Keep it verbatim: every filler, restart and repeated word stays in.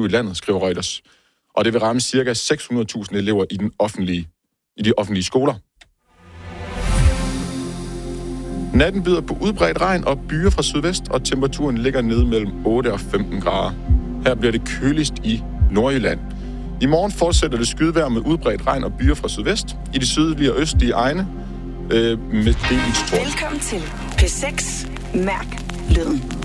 liv i landet, skriver Reuters. Og det vil ramme ca. seks hundrede tusind elever i, den offentlige, i de offentlige skoler. Natten byder på udbredt regn og byer fra sydvest, og temperaturen ligger nede mellem otte og femten grader. Her bliver det køligst i Nordjylland. I morgen fortsætter det skydevejr med udbredt regn og byer fra sydvest. I de sydlige og østlige egne øh, med delvis torden. Velkommen til P seks. Mærk lyden.